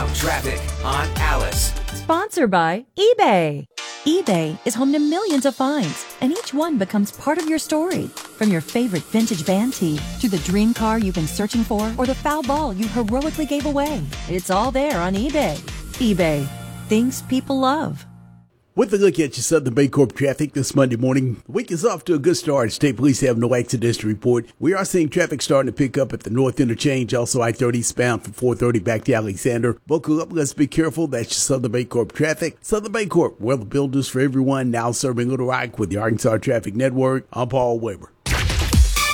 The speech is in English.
Now traffic on Alice. Sponsored by eBay. eBay is home to millions of finds, and each one becomes part of your story. From your favorite vintage band tee to the dream car you've been searching for or the foul ball you heroically gave away. It's all there on eBay. eBay. Things people love. With a look at your Southern Bancorp traffic this Monday morning, the week is off to a good start. State Police have no accidents to report. We are seeing traffic starting to pick up at the North Interchange, also I-30 eastbound from 430 back to Alexander. Buckle up, let's be careful. That's your Southern Bancorp traffic. Southern Bancorp, we're the builders for everyone, now serving Little Rock with the Arkansas Traffic Network. I'm Paul Weber.